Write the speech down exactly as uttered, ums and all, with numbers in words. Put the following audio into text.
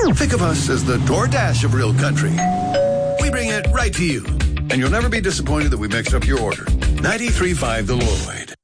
Think of us as the DoorDash of real country. We bring it right to you, and you'll never be disappointed that we mixed up your order. ninety-three point five The Lloyd.